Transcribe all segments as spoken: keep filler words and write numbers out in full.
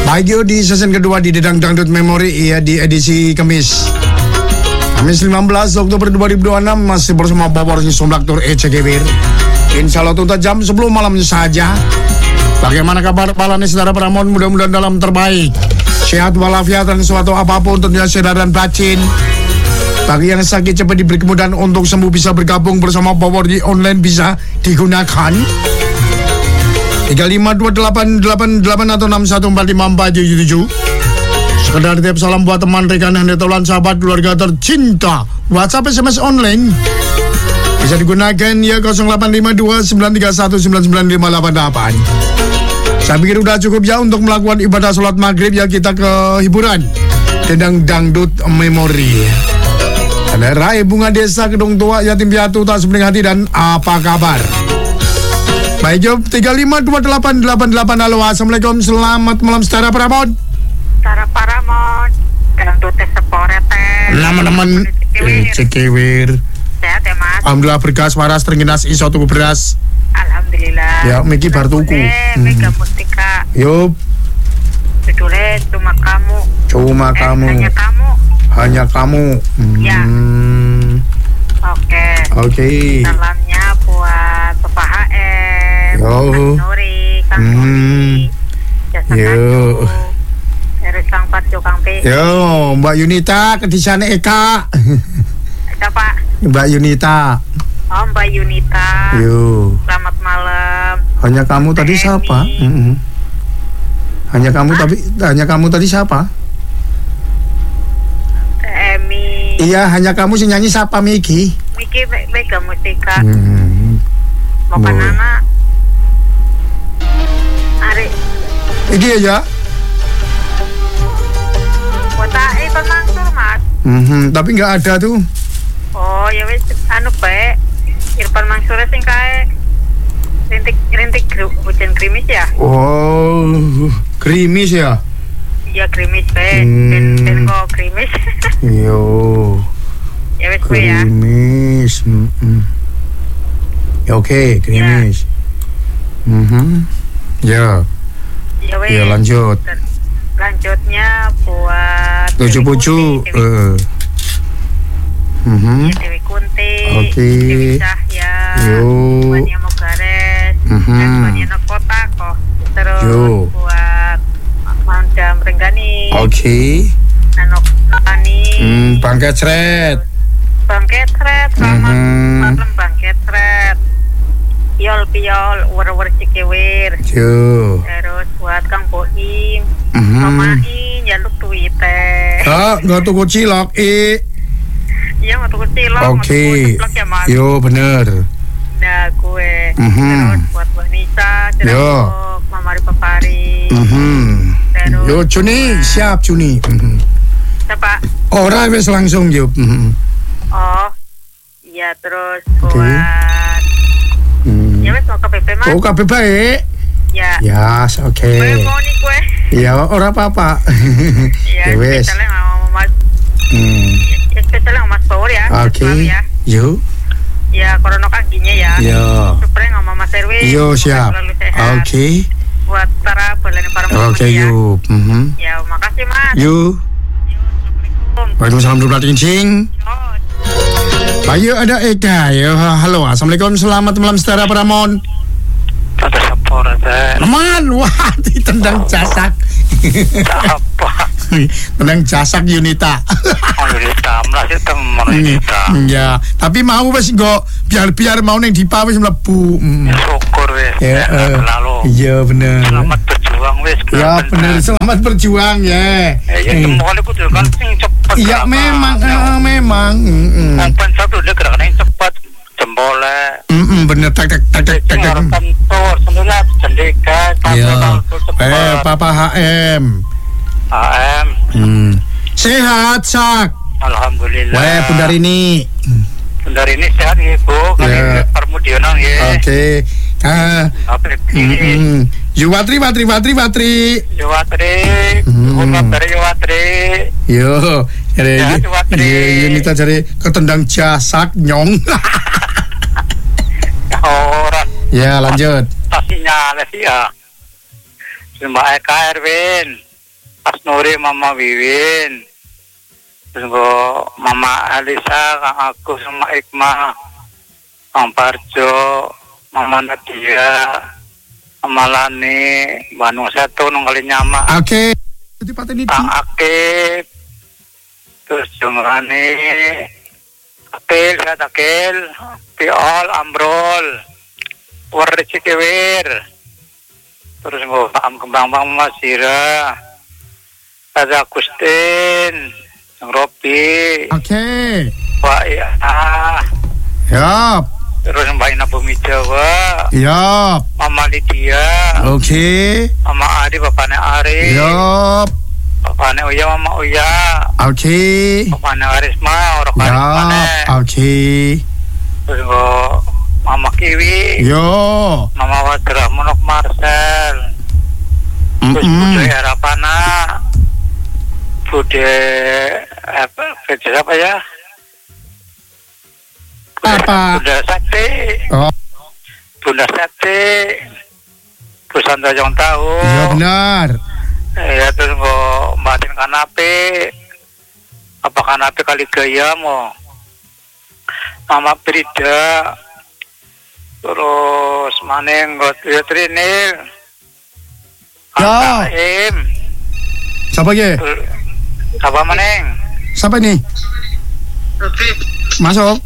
Baik yuk, di season kedua di Dedang Dangdut Memory ya, di edisi Kamis Kamis lima belas Oktober dua ribu dua puluh enam masih bersama Bapak Resmi Somlaktur E C G W I R. Insya Allah tuntas jam sebelum malamnya saja. Bagaimana kabar Palani saudara Pramon? Mudah-mudahan dalam terbaik, sehat walafiat dan suatu apapun tentunya sehat dan batin. Bagi yang sakit cepat diberi kemudahan untuk sembuh, bisa bergabung bersama Power di online bisa digunakan tiga lima dua delapan delapan delapan atau enam satu empat lima empat tujuh tujuh. Sekedar tiap salam buat teman, rekan, handetolan, sahabat, keluarga tercinta. WhatsApp S M S online bisa digunakan ya nol delapan lima dua sembilan tiga satu sembilan sembilan lima delapan delapan. Saya pikir udah cukup ya untuk melakukan ibadah sholat maghrib ya, kita ke hiburan Dedang Dangdut Memory. Ada Rai Bunga Desa Kedung Tua Yatim Piatu Tak Sepening Hati dan Apa Kabar. Baik jawab tiga lima dua delapan delapan delapan. Halo, assalamualaikum, selamat malam Setara Paramount. Setara Paramount Dangdut Seporeten Nama-naman E C G W I R. Sehat ya mas? Alhamdulillah berkas waras terginas iso tuku beras. Alhamdulillah. Ya Miki bar tuku. Mega Mustika. Yup. Judulnya cuma kamu. Cuma eh, kamu. Hanya kamu. Hanya kamu. Hmm. Ya. Oke. Oke. Salamnya buat Bapak H M, Yo. Kang Nuri, Kang Hmm. Nuri, Jasa Yo. Kanju, dari Kang Parjo, Kang P. Yo, Mbak Yunita ke di sana Eka. Siapa? Mbak Yunita. Oh, Mbak Yunita. Yo. Selamat malam. Hanya kamu tadi Emi. siapa? Mm-mm. Hanya kamu Hah? tapi hanya kamu tadi siapa? Emi. Iya, hanya kamu sih nyanyi siapa Miki? Miki Me- Mega Mustika. Hmm. Mau Boy. anak. Ari. Iki aja. Buat A I Kon Mansur mas. Mhm, tapi nggak ada tuh. Oh ya wis anu bae. Irfan Mansur sing kae rintik rintik gru- hujan krimis ya. Oh, krimis ya. Iya krimis bae. Hmm. Ben ben kok krimis. Yo, Ya wis gue ya. krimis. Mm-mm. Ya, oke, krimis. Mhm. Ya, Ya wis. ya lanjut. Dan lanjutnya buat Tujuh Dewi pucu. Kunti, Dewi, eh. Mhm. Dewi Kunti, Oke. Dewi Cahya, Yo. Mania Mogares, Mhm. dan Mania Nokota kok. Terus Yo. buat Manda Merenggani, Oke. Nanok Nokani, Hmm, Bangket Sret. Bang Ketret, selamat Mhm. malam Bang Ketret. Piol Piol, Wer-wer Cikewir. Yo. Terus buat Kang Boim, Mhm. Mamain, jaluk Twitter. Ah, nggak tuku cilok, i. Iya, mau tuku cilok, mau Oke. tuku ceplok ya mas. Yo, bener. Nah gue. Mhm. Terus buat Mbak Nisa, Yo. Jeruk, Mamari Papari. Mhm. Terus Yo, Juni, buat- siap Juni. Mhm. Siapa? Ora wis langsung yo. Mhm. Oh, iya terus Oke. buat. Hmm. Ya wes mau ke P P mas. Oh, kabeh baik. Ya. Ya, oke. Gue mau nih gue. Ya, ora apa-apa. Ya, Ya wes. spesialnya sama Mas. Hmm. Ya, spesialnya sama Mas Power ya. Oke. selalu Ya. Yo. Ya, Korono kaginya ya. Yo. Supaya sama Mas Erwin. Yo, semoga siap. selalu sehat. Oke. Buat para balani para Oke, ya. yo. Mhm. Ya, makasih Mas. Yo. Yo, Assalamualaikum. Waalaikumsalam warahmatullahi wabarakatuh. Yo. Ayo ada Eka ya. Halo, assalamualaikum, selamat malam Setara Paramount. Ada Seporeten. Teman, wah ditendang jasak. Apa? Tendang jasak Yunita. Oh Yunita, masih temen Yunita. Ya, tapi mau wis nggo biar-biar mau ning Dipa wis mlebu. Mm. Ya syukur wis. Ya, eh, Lalu. iya bener. Selamat berjuang wis. Ya bener, selamat berjuang ya. Ya, ya Eh, semoga itu juga kan sing cepet. Iya memang, eh, memang. Mm-mm. Kompen satu dia gerakan yang cepat. Jempolnya. Mm-mm, bener tak tak tak tak tak. Ini harus kantor, sebenarnya jendeka. Iya. Eh, Papa H M. H M. Hmm. Sehat, Sak. Alhamdulillah. Weh, Bundar ini. Bundar ini sehat ya Bu. Kali Ya. Permudionan ya. Oke. Ah, Apa ini? mm-mm. Yuwatri, Watri, Watri, Watri. Yuwatri. Hmm. Umat dari Yuwatri. Yo, jadi Ya, Yuwatri. Yunita jadi ketendang jasak nyong. Orang Ya, lanjut. tak sinyal sih ya. Cuma Eka Erwin. Asnuri Mama Wiwin. Terus nggo Mama Alisa, Kang Agus sama Ikma, Kang Parjo, Mama Nadia, Mama Lani, Bandung Satu nang Kalinyama. Oke. Jadi pateni Kang Akib, terus Jumrani, Akil, saya Akil, Piol, Ambrol, Wardi Cikewir, terus nggo Am Kembang Bang Masira, ada Agustin, Yang Robi, Oke. Pak Iya, Yap. terus Mbak Ina Bumi Jawa, Yap. Mama Lydia, Oke. Mama Ari, Bapaknya Ari, Yap. Bapaknya Uya, Mama Uya, Oke. Bapaknya Arisma, orang Ya. Arisma, Oke. terus nggo Mama Kiwi, Yo. Mama Wadra, Monok Marcel, terus Mm-mm. Bude Harapana, Bude apa? Bude apa ya? Bude, Apa? Bunda Sakti, Oh, Bunda Sakti, Busanta Jong Tahu, iya benar. ya terus nggo Batin Kanape, apa Kanape kali gaya mo, Mama Prida, terus maneng nggo ya Trinil, Ya. Im, Siapa ge? apa maneng? Siapa nih? Masuk.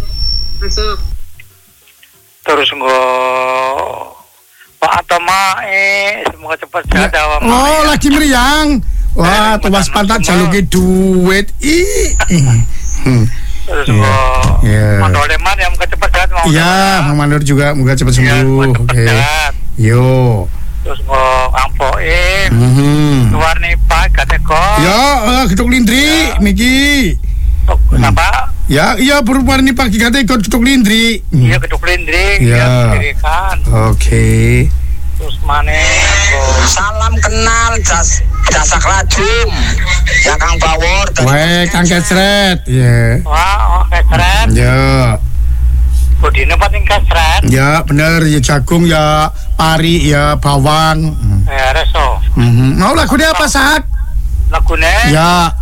Terus nggo Pak Atoma, eh semoga cepat sehat awak. Oh, lagi meriang. Wah, Eh, tuas mantan pantat semua. jaluki duit. Ih. Hmm. Terus Iya, nggo iya. Mandoleman yang moga cepat sehat mau. Iya, Mang Mandur juga moga cepat Iya, sembuh. semoga cepat Oke. sehat. Yo. Terus nggo Kang Poim, Mhm. warni Pak Kateko. Ya, eh, gedung Lindri, Miki. Oh, Kenapa? Ya, iya berwarni pagi kate ikut gedung Lindri. Iya Gedung Lindri, Iya. ya dirikan. Oke. Terus maneh nggo Salam kenal jas jasa rajum ya Kang Bawor dari Weh, Kang Kesret. Ya. wah, oh kesret. Ya. Budine pating kesret. Ya, bener ya jagung ya, pari ya, bawang. Eh reso. Mhm. Mau lagunya apa, Sak? Lagune Ya,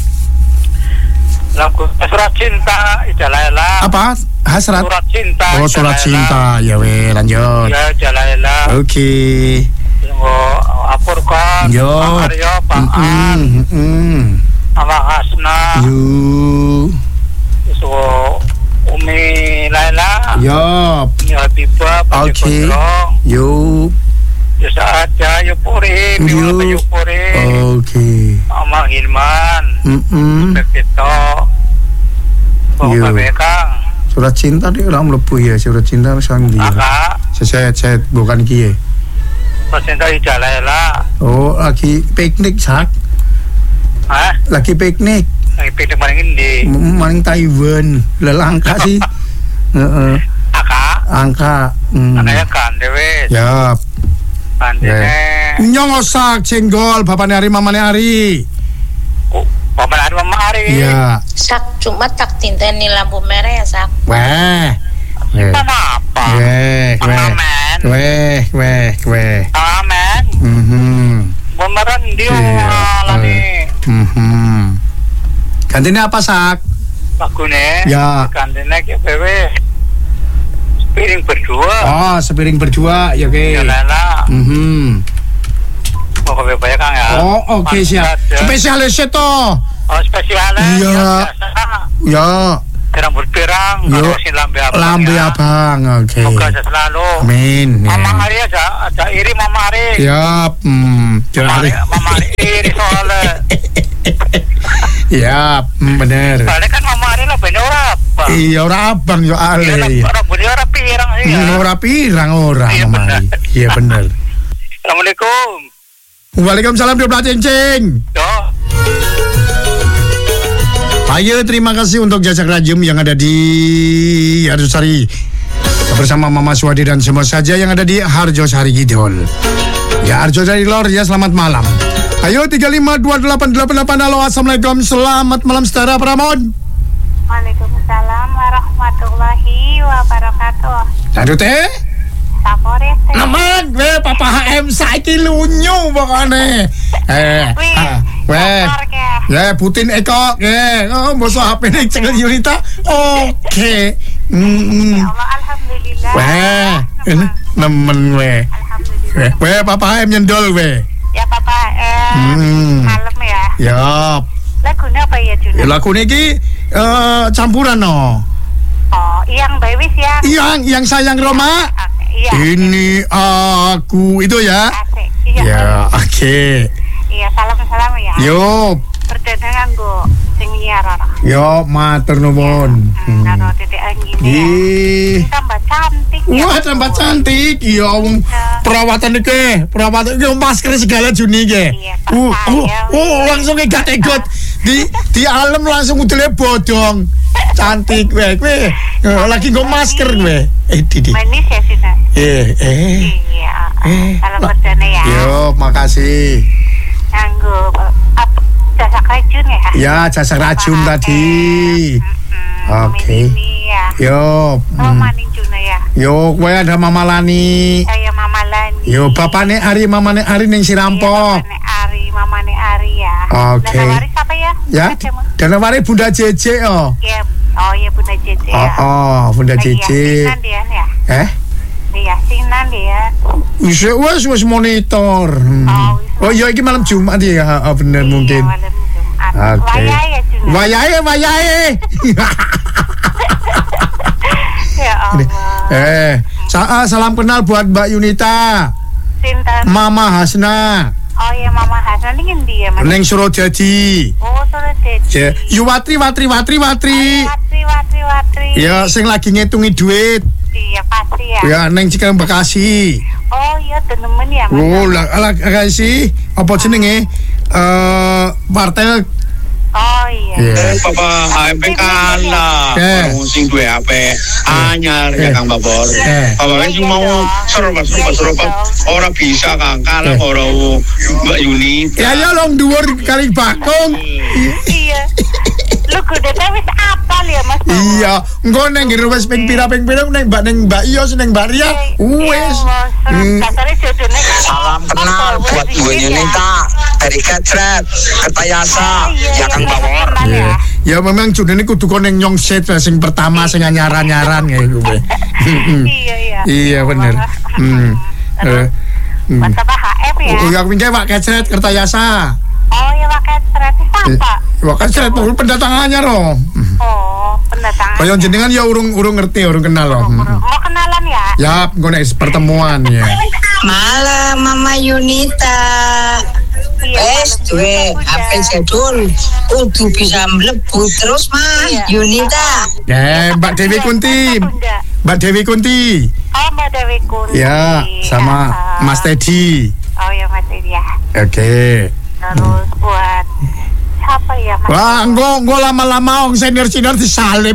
lagu Surat Cinta Ijalaela. apa? Hasrat. Surat Cinta. Oh, surat Ijalaela. cinta. Ya weh, lanjut. Ya Ijalaela. Oke. Nggo Apurkon, Yo. Pak Aryo, Pak An, Mm-mm, mm-mm. sama Hasna, Yo. terus nggo Umi Laila, Yo. Umi Habibah, Pak Oke. Gondrong, Yo. ya saja Yupuri, Yo. Biwa Yupuri, Oke. sama Hilman, Mm-mm. Bekito, Bang Yo. Kang, Surat cinta dia orang melepuh ya, surat cinta sang dia. Kakak, Saya saya bukan kie. Surat Cinta Ijalaela. Oh, lagi piknik, Sak. Hah? Lagi piknik. Lagi piknik paling ini. M- Maning Taiwan. Lelangka sih. Heeh. Kakak, Angka. Hmm. anaknya kan dewe, Ya. pandine. Nyong osak cenggol bapaknya Ari mamane Ari. Oh, paman ada mama Ari. Iya. Sak, cuma tak tinteni lampu merah ya, Sak. Weh. Weh. Kenapa? Weh, weh. Amen. Weh, weh, weh. Amen. Mhm. Beneran dia Iya. ngalami Mhm. Gantinya apa, Sak? lagune. Ya. Gantinya ke B W. Piring berdua. Oh, sepiring berdua, ya oke. Ya Lala. Mhm. Mau ke B W ya Kang ya. Oh, oke siap. Spesialis itu. Oh spesialnya. Iya. Ya, biasa. Ya, Rambut pirang. Yo. Kalau si lambe abang. lambe ya. abang, oke. Semoga sehat selalu. Amin. Mama Ya. Ari aja, aja iri Mama Ari. Siap. Hmm. Mama Ari, Siap. Mama Ari iri soalnya. Siap. Hmm, bener. Soalnya kan Mama Ari lah bener ora apa. Iya, ora abang yo ale. Iya, lah, rambutnya ora pirang sih ya. Hmm, Ora pirang ora, Iya, Mama bener. Ari. Iya bener. Assalamualaikum. Waalaikumsalam dua belas cincin. Yo. Ayo, terima kasih untuk jasa rajum yang ada di Harjosari bersama Mama Swadi dan semua saja yang ada di Harjosari Kidul. Ya, Harjosari Lor, ya selamat malam. Ayo tiga lima dua delapan delapan delapan. Halo, assalamualaikum, selamat malam saudara Pramon. Waalaikumsalam warahmatullahi wabarakatuh. Aduh teh, Sapore teh. aman, we Papa H M saiki lunyu pokoknya. Eh, Wih, ah, Weh. Ya, Putin Eko. Ya, oh, bosok H P nih cekel Yunita. Oke. Hmm. Ya Allah, alhamdulillah. Weh, ini nemen weh. Alhamdulillah. Weh, papa em nyendol weh. Ya Papa em Hmm. kalem ya. Yap. Lagunya apa ya Juna? Ya, lagu niki eh, campuran no. Oh, yang Bewis ya. Yang yang sayang Roma. Oke, iya. Ini aku itu ya. Asik. Iya. Ya, oke. Iya, salam-salam ya. Yo, Perdana nganggo sing nyiar ora. yo matur nuwun. Hmm, karo titik angin ya. Ih. Tambah cantik ya. Wah, tambah cantik. Ya, wong perawatan iki, perawatan iki masker segala Juni iki. Iya, Pak, Uh, uh, saya, uh, weh. langsung gak tegot. Di di alam langsung udele bodong. Cantik weh, kowe. Eh, lagi nggo masker kowe. Eh, Didi. Manis ya Sina. Eh, eh. Iya. Eh, Salam Pak. perdana ya. Yo, makasih. Nganggo apa jasa racun ya? Ya, jasa racun Papa tadi. Mm-mm, Oke. Ini ya. Yo, Oh, mm. maning Juna ya. Yo, kowe ada Mama Lani. Saya Mama Lani. Yo, bapakne Ari, mamane Ari ning Sirampok. Iya, mamane Ari, mamane Ari ya. Oke. Dan Ari siapa ya? Ya, Ketemu. Danawari Bunda Jeje oh. Ya. Oh iya Bunda Jeje Oh, ya. oh, Bunda Lagi Jeje. yasinan dia ya. Eh? Di yasinan dia. Wis wis wis monitor. Hmm. Oh, wis. Oh, iya iki malam Jumat ya, oh, bener mungkin. Iya, malam Jumat. Oke. Wayai ya Juna. Wayahe, wayahe. Ya Allah. eh, sa- ah, salam kenal buat Mbak Yunita, Sinten. Mama Hasna, Oh iya Mama Hasan ini ngendi ya Mas? Neng Surojadi. Oh sore Dedi. Ya, yu watri watri watri watri. Watri watri watri. Ya, sing lagi ngitungi duit. Iya pasti ya. Ya, Neng Cikampek Bekasi. Oh iya temen ya Mas. Oh, lah lah kasih apa jenenge? Eh, partai. Oh iya. Ya. Papa H P kalah. Eh. Wong sing duwe H P anyar ya Kang Babor. Eh. Papa wis mau serobat-serobat ora bisa Kang kalah Eh. karo Mbak Yuni. Ya ya long dhuwur kali bakung. Iya. Lu kudu wis apal ya Mas. Iya, engko neng ngene wis ping pira ping pira neng Mbak neng Mbak Iyo neng Mbak Ria. Wis. Hmm. Dasare jodone Salam kenal buat Bu Yunita dari Kecret, Kertayasa, ya Kang Babor. Ya, ya memang judul ini kudu kon neng nyongset sing pertama sing nyaran-nyaran ya gue. Iya iya. Iya bener. Hmm. Eh. Hmm. Masa H F ya. Oh, ya pinggir Pak Kecret Kertayasa. Oh ya pakai serati apa? Wah Kecret pendatangannya roh. Oh, pendatangan. Kaya jenengan ya urung urung ngerti, urung kenal loh. Hmm. Mau kenalan ya? Ya, gue nek pertemuan ya. Malam Mama Yunita. Iya, Wes malam duwe juga. H P jadul kudu bisa mlebu terus Mas Iya. Yunita. Ya, Mbak Dewi Kunti. Bunda. Mbak Dewi Kunti. Oh, Mbak Dewi Kunti. Ya, sama Ah. Mas Teddy. Oh ya Mas Teddy ya. Oke. Terus buat siapa ya Mas? Wah, engko engko lama-lama wong senior-senior disalib.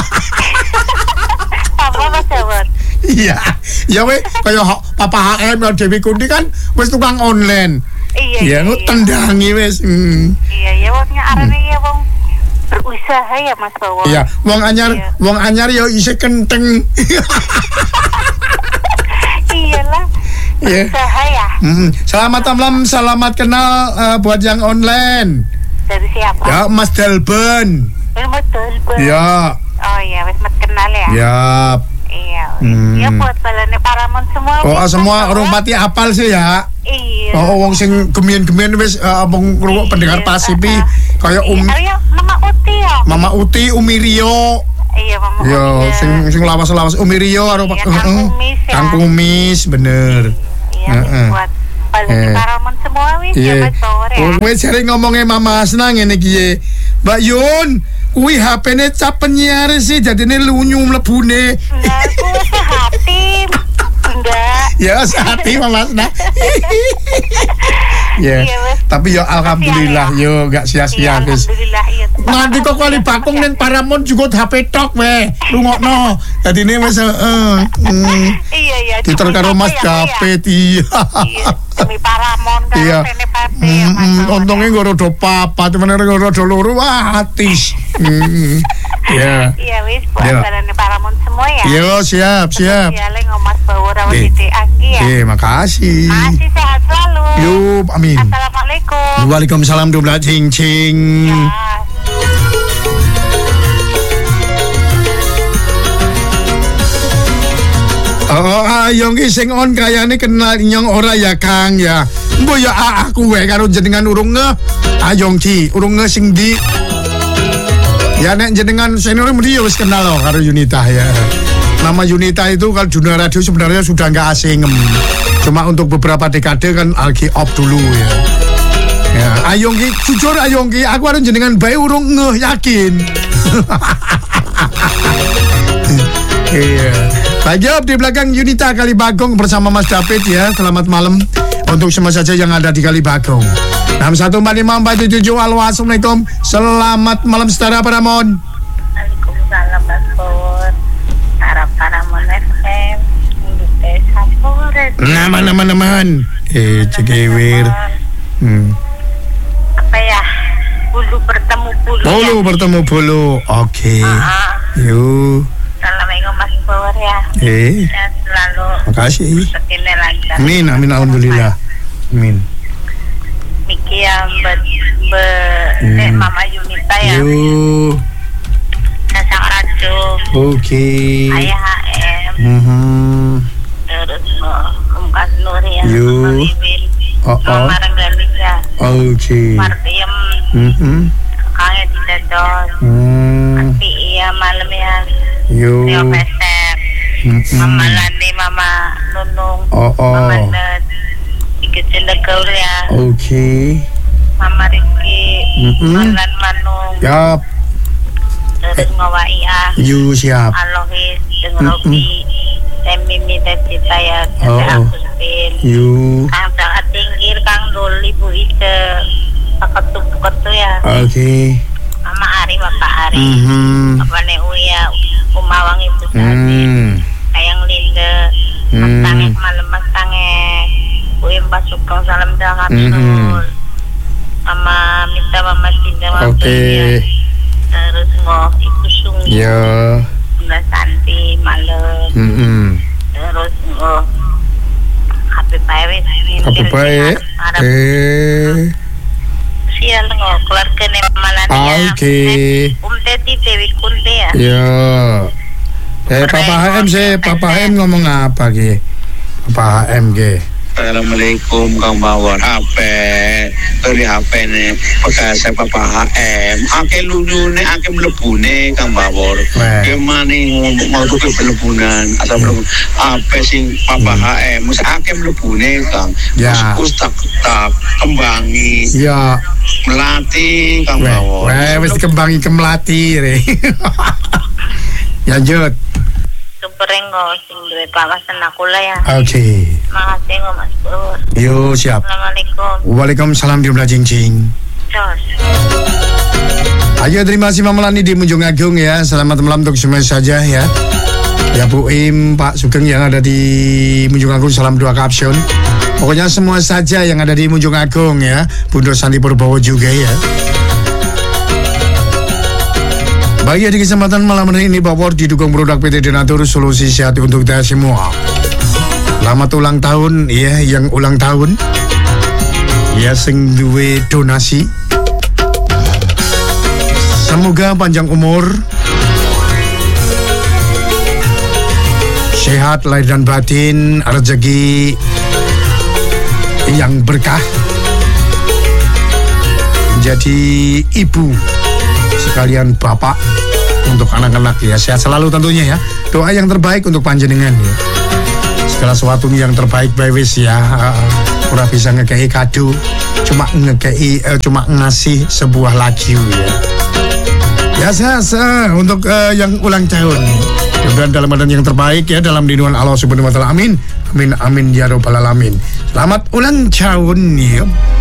Apa Mas Dawud? Iya. Ya weh, kaya ho- Papa H M ya Dewi Kunti kan wis tukang online. Iya, Ya, iya, lu tendangi wis. Hmm. Iya, ya wongnya arane ya wong berusaha ya Mas Bawo. Iya, wong anyar, Iya. wong anyar ya isih kenteng. Iyalah. Iya. Berusaha ya. Hmm. Selamat malam, selamat kenal eh, buat yang online. Dari siapa? Ya, Mas Dalben. Eh, betul, betul. Ya, Oh iya, wis mat kenal ya. ya. Iya. Hmm. Ya buat balane Paramon semua. Oh, wis, semua Mas, orang Bawo. pati apal sih ya. Iya. Oh, wong sing gemien-gemien wis uh, wong Iya, pendengar Pasifi ah, kaya Um Iya, ayo, Mama Uti ya. Mama Uti, Umi Rio. Iya, Mama Yo, Uti. sing sing lawas-lawas Umi Rio karo Iya, Pak. Kang Heeh. Kumis ya. Kang Kumis, bener. Iya, Heeh. wis buat balane Eh. Paramon semua wis ya Iya. Mas Bawo ya. Oh, kowe jare ngomongnya Mama Hasna ngene iki ye. Mbak Yun, kuwi H P-ne cap penyiar sih jadine lunyu mlebune. Nah, aku sehati. Enggak. Ya, sehati Mama Hasna. Ya. Iya, wes. Tapi ya alhamdulillah yo gak Iya, sia-sia wis. alhamdulillah iya. Nanti kok kali bakung ning Paramount juga H P tok weh. Rungokno. Dadine wis heeh. Hmm. Iya, iya. Diter karo Mas David iya. Iya, demi Paramon kan Iya. Rene Pape ya Mas. Hmm, Bawo. untungnya gue rodo papa, temen gue rodo loro, wah atis. Hmm, ya, Iya, wis buat Iya. balane Paramon semua ya. yo siap siap. Ya, le ngomas Bawo rawat Iya. titik Anggi ya. Eh, makasih. Masih sehat selalu. Yup, amin. Assalamualaikum. Waalaikumsalam dua cing cing. Ya. Oh, ayo ki sing on kayane kenal nyong ora ya Kang ya. Mbok ya aku wae karo jenengan urung nge. Ayo ki, urung nge sing di. Ya nek jenengan senior mesti wis kenal loh karo Yunita ya. Nama Yunita itu kalau dunia radio sebenarnya sudah nggak asing. Cuma untuk beberapa dekade kan lagi off dulu ya. Ya, ayo ki, jujur ayo ki, aku harus jenengan bae urung nge yakin. Iya. Pak Job di belakang Yunita Kalibagong bersama Mas David ya. Selamat malam untuk semua saja yang ada di Kalibagong. enam satu empat lima empat tujuh. Halo, assalamualaikum. Selamat malam Setara Paramon. Waalaikumsalam Mas Pur. Setara Paramon F M. Desa Pores. Naman-naman-naman. Eh, Cekewir. Hmm. Apa ya? Bulu bertemu bulu. Bulu ya? bertemu bulu. Oke. Okay. Uh-huh. Yuk. Assalamualaikum Mas Pur ya. Eh. Saya selalu. Makasih. Sekini lagi. Amin, amin, alhamdulillah. Amin. Miki yang be, be Hmm. eh, Mama Yunita ya. Yuk. Sasang Racung. Oke. Okay. Ayah H M. Mhm. Terus Om Kasnur ya. Yo. Mama Bibin. Oh, oh. Mama Rengganisya. Oke. Okay. Martiem. Mhm. Kakaknya di Dedon. Hmm. Nanti iya malam ya. Yo. Tio Pesek. Mhm. Mama Lani, Mama Nunung. Oh, oh. Mama Net. Dikit Cendegel ya. Oke. Okay. Mama Rizky. Mhm. Malan Manung. Yap. Terus ngawai ah. You siap. Alois. Dengan Mhm. Robi. Saya Mimi dan Cita ya. Oh, Saya oh. Agustin. You. Kang Sangat Tinggir, Kang Dul, Ibu Ide. Ketu-ketu ya. Oke. Okay. Mama Ari, Bapak Ari. Mhm. Apa nih Uya, Umawang Ibu Sadi. Hmm. Kayang Linde. Mas Hmm. Tangek, Malam Mas Tangek. Uim Pak Sugeng, Salam Dahar. Mhm. Mama minta Mama Cinta, Mama Oke. Pria. Terus ngoh Ibu Sungguh. Ya. Bunda Santi, Malam. Mhm. Terus ngoh Happy Pawis. Apa baik? Eh. Sial ngoh keluarga nih Malania. Oke. Um Teti Dewi Kunde ya. Ya. Eh, Papa H M sih, Papa H M ngomong apa ki? Papa H M ki. Assalamualaikum Kang Mawar. H P dari H P ne bekas Papa H M. Ake lulune, ake mlebune Kang Mawar. Weh. Kemane ngomong mau ke mlebunan atau belum H P sing Papa H M mus ake mlebune Kang. Ya. Mus tak tak kembangi Ya. melati Kang Weh, Mawar. weh, mesti kembangi ke Melati re. Lanjut. Superengo sing duwe kawasan aku lah ya. Oke. Makasih ngo Mas Pur. Yo siap. Assalamualaikum. Waalaikumsalam di belah cincing. Jos. Ayo terima kasih Mama Lani di Munjung Agung ya. Selamat malam untuk semua saja ya. Ya Bu Im, Pak Sugeng yang ada di Munjung Agung, salam dua kapsion. Pokoknya semua saja yang ada di Munjung Agung ya. Bunda Santi Purbowo juga ya. Baik ya, di kesempatan malam hari ini Bawor didukung produk P T Denatur, solusi sehat untuk kita semua. Selamat ulang tahun ya yang ulang tahun. Ya sing duwe donasi. Semoga panjang umur, sehat lahir dan batin, rezeki yang berkah, menjadi ibu sekalian bapak untuk anak-anak ya, sehat selalu tentunya ya. Doa yang terbaik untuk panjenengan ya. Segala sesuatu yang terbaik bae wis ya. Ora bisa ngekei kado, cuma ngekei uh, cuma ngasih sebuah lagu ya. Ya saya untuk uh, yang ulang tahun. Mudah-mudahan dalam badan yang terbaik ya, dalam lindungan Allah Subhanahu wa taala. Amin. Amin amin ya rabbal alamin. Selamat ulang tahun ya.